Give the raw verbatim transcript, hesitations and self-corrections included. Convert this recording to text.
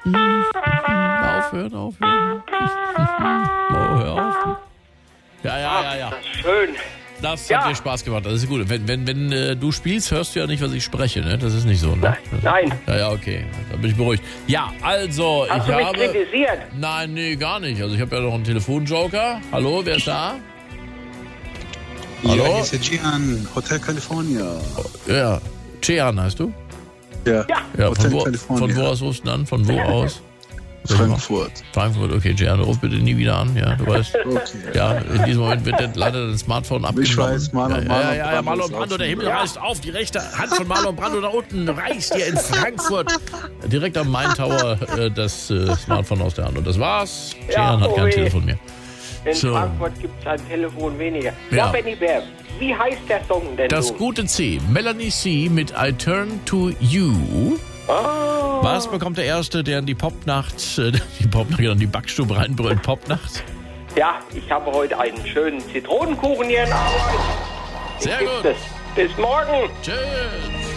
Aufhören, aufhören. Oh, hör auf. Ja, ja, ja, ja. Das ist schön. Das Ja. hat dir Spaß gemacht, das ist gut. Wenn, wenn, wenn äh, du spielst, hörst du ja nicht, was ich spreche, ne? Das ist nicht so, ne? Nein. Ja, ja, okay. Da bin ich beruhigt. Ja, also, Hast ich du mich habe... kritisiert? Nein, nee, gar nicht. Also ich habe ja noch einen Telefonjoker. Hallo, wer ist da? Hallo? Ja, hier ist der Gian, Hotel California. Ja, Chean heißt du? Ja, Ja. Ja, Hotel von wo, California. von wo aus rufst du an? Von wo aus? Frankfurt. Frankfurt, okay, Gian, ruf bitte nie wieder an, ja, du weißt. Okay. Ja, in diesem Moment wird dann leider dein Smartphone abgenommen. Ich weiß, Marlon, ja, Marlon ja, ja, ja, Brando Marlon ist Brando, auch der Himmel schon- reißt auf, die rechte Hand von Marlon Brando da unten reißt dir in Frankfurt direkt am Main Tower äh, das äh, Smartphone aus der Hand. Und das war's. Ja, Gian hat kein ui. Telefon mehr. In So. Frankfurt gibt es ein Telefon weniger. Ja. Ja, Benny Bär, wie heißt der Song denn Das nun? gute C, Melanie C. mit I Turn to You. Oh. Was bekommt der Erste, der in die Popnacht, äh, die Popnacht, in die Backstube reinbrüllt, Popnacht? Ja, ich habe heute einen schönen Zitronenkuchen hier in Arbeit. Sehr Gibt gut. es. Bis morgen. Tschüss.